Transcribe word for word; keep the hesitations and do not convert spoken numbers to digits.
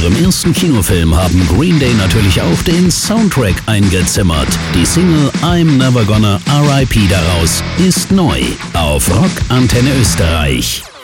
ihrem ersten Kinofilm haben Green Day natürlich auch den Soundtrack eingezimmert. Die Single I'm Never Gonna R I P daraus ist neu auf Rock Antenne Österreich.